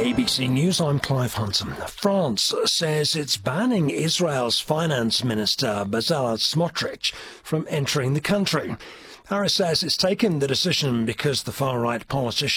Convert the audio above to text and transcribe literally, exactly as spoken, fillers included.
A B C News, I'm Clive Hunton. France says it's banning Israel's finance minister Bezalel Smotrich from entering the country. Paris says it's taken the decision because the far-right politician